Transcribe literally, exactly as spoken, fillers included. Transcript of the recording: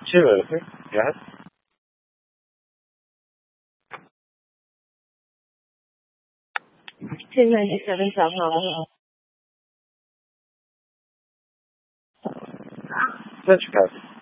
Sure. Yes. Trên ninety-seven South Hollywood. Such a